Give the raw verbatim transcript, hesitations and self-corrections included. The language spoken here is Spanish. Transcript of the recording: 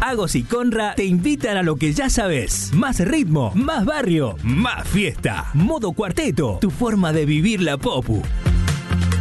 Agos y Conra te invitan a lo que ya sabes. Más ritmo, más barrio, más fiesta. Modo Cuarteto, tu forma de vivir la Popu.